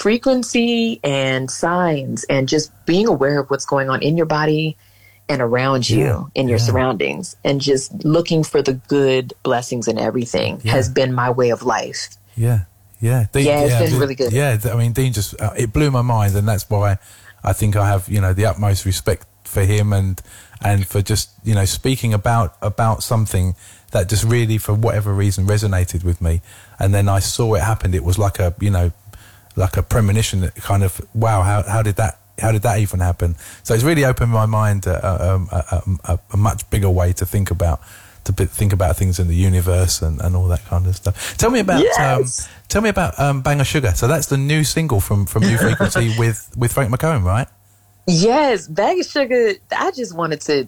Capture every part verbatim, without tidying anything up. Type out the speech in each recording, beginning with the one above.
frequency and signs and just being aware of what's going on in your body and around you, yeah, in your yeah. surroundings, and just looking for the good blessings in everything yeah. has been my way of life. Yeah, yeah. Dean, yeah, it's yeah, been Dean, really good. Yeah, I mean, Dean just, uh, it blew my mind, and that's why I think I have, you know, the utmost respect for him and and for just, you know, speaking about about something that just really, for whatever reason, resonated with me. And then I saw it happen. It was like a, you know, like a premonition that kind of, wow, how how did that how did that even happen? So it's really opened my mind uh, um, a, a, a much bigger way to think about to think about things in the universe and, and all that kind of stuff. Tell me about yes. um, tell me about um, Bang of Sugar. So that's the new single from from New Frequency with with Frank McComb, right? Yes, Bag of Sugar. I just wanted to.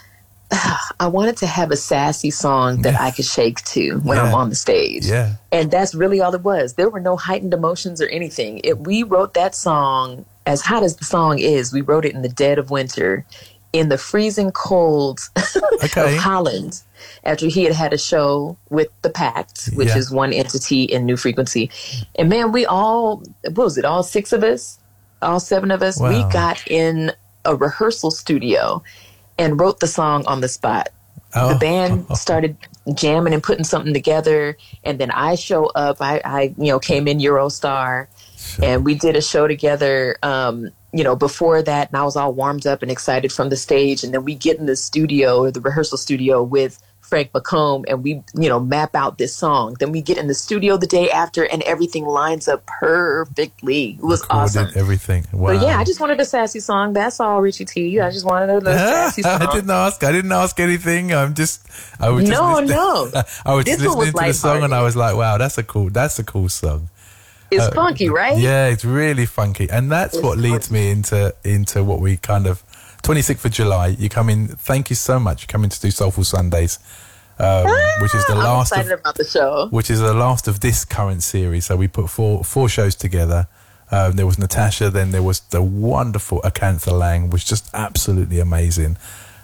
I wanted to have a sassy song that yeah. I could shake to when yeah. I'm on the stage. Yeah. And that's really all it was. There were no heightened emotions or anything. It, we wrote that song, as hot as the song is, we wrote it in the dead of winter, in the freezing cold okay. of Holland, after he had had a show with The Pact, which yeah. is one entity in New Frequency. And man, we all, what was it, all six of us? All seven of us? Wow. We got in a rehearsal studio and wrote the song on the spot. Oh. The band started jamming and putting something together, and then I show up. I, I you know, came in Eurostar, sure. and we did a show together, um, you know, before that, and I was all warmed up and excited from the stage, and then we get in the studio, or the rehearsal studio, with Frank McComb, and we, you know, map out this song. Then we get in the studio the day after, and everything lines up perfectly. It was Recorded awesome. Everything. Wow. But yeah, I just wanted a sassy song. That's all, Richie T. I just wanted a little sassy song. I didn't ask. I didn't ask anything. I'm just. I was just no, listening, no. I was this just listening was to the song, and I was like, "Wow, that's a cool. That's a cool song." It's uh, funky, right? Yeah, it's really funky, and that's it's what leads funky. me into into what we kind of. twenty-sixth of July. You come in. Thank you so much. You come in to do Soulful Sundays. Um, ah, which is the I'm last excited of, about the show. Which is the last of this current series. So we put four four shows together. Um, there was Natasha, then there was the wonderful Akantha Lang, which was just absolutely amazing.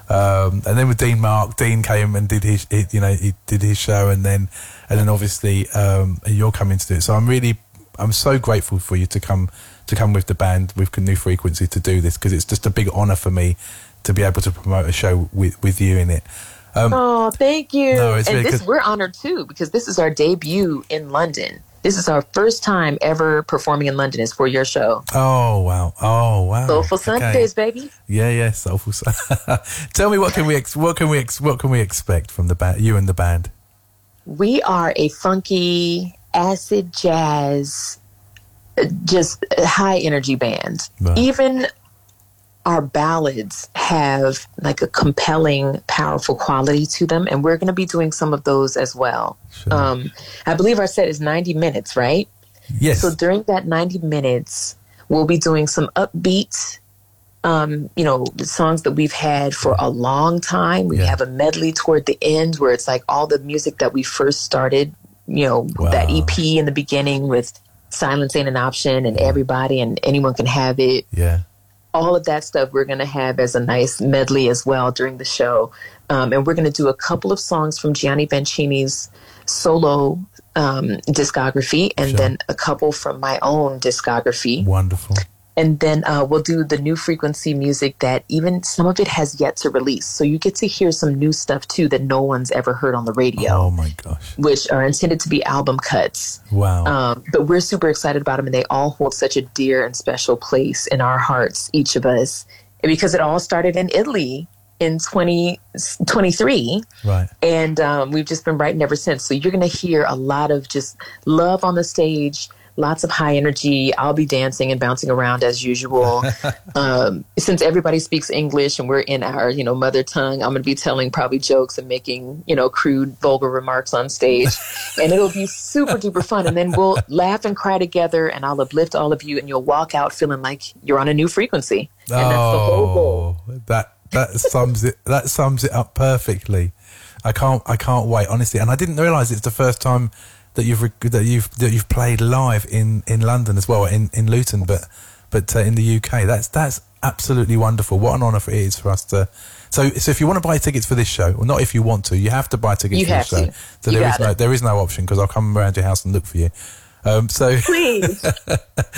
Um, and then with Dean Mark, Dean came and did his, he, you know, he did his show, and then and then obviously um, you're coming to do it. So I'm really, I'm so grateful for you to come to come with the band with New Frequency to do this, because it's just a big honour for me to be able to promote a show with with you in it. Um, oh, thank you. No, it's and really this, good. we're honored too, because this is our debut in London. This is our first time ever performing in London. Is for your show. Oh wow! Oh wow! Soulful Sundays, okay. baby. Yeah, yeah, Soulful Sundays. Tell me, what can we ex- what can we ex- what can we expect from the band? You and the band. We are a funky acid jazz, just high energy band. Right. Even our ballads have like a compelling, powerful quality to them, and we're going to be doing some of those as well. Sure. Um, I believe our set is ninety minutes, right? Yes. So during that ninety minutes, we'll be doing some upbeat, um, you know, songs that we've had for a long time. We yeah. have a medley toward the end where it's like all the music that we first started, you know, wow. that E P in the beginning with Silence Ain't an Option and yeah. Everybody and Anyone Can Have It. Yeah. All of that stuff we're going to have as a nice medley as well during the show. Um, and we're going to do a couple of songs from Gianni Bencini's solo um, discography, and sure. then a couple from my own discography. Wonderful. And then uh, we'll do the New Frequency music that even some of it has yet to release. So you get to hear some new stuff, too, that no one's ever heard on the radio. Oh, my gosh. Which are intended to be album cuts. Wow. Um, but we're super excited about them, and they all hold such a dear and special place in our hearts, each of us. Because it all started in Italy in twenty twenty-three. Right. And um, we've just been writing ever since. So you're going to hear a lot of just love on the stage, lots of high energy. I'll be dancing and bouncing around as usual. um, since everybody speaks English and we're in our, you know, mother tongue, I'm going to be telling probably jokes and making, you know, crude, vulgar remarks on stage. And it'll be super duper fun. And then we'll laugh and cry together, and I'll uplift all of you, and you'll walk out feeling like you're on a new frequency. And oh, that's the whole goal. That that sums it that sums it up perfectly. I can't I can't wait, honestly. And I didn't realise it's the first time that you've that you've that you've played live in, in London as well, in, in Luton, but but uh, in the U K. That's that's absolutely wonderful. What an honour it is for us to. So so if you want to buy tickets for this show, well, not if you want to, you have to buy tickets you for have this show. To. So you there is no it. there is no option, because I'll come around your house and look for you. Um, so please.